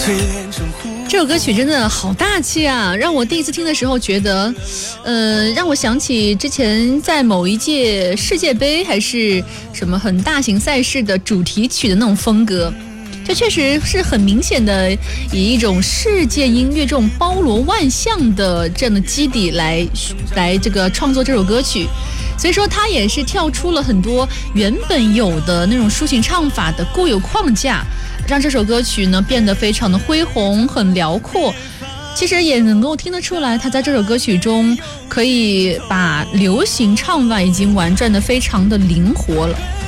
这首歌曲真的好大气啊，让我第一次听的时候觉得让我想起之前在某一届世界杯还是什么很大型赛事的主题曲的那种风格。这确实是很明显的以一种世界音乐这种包罗万象的这样的基底来这个创作这首歌曲，所以说它也是跳出了很多原本有的那种抒情唱法的固有框架，让这首歌曲呢变得非常的恢宏很辽阔。其实也能够听得出来，他在这首歌曲中可以把流行唱法已经玩转得非常的灵活了。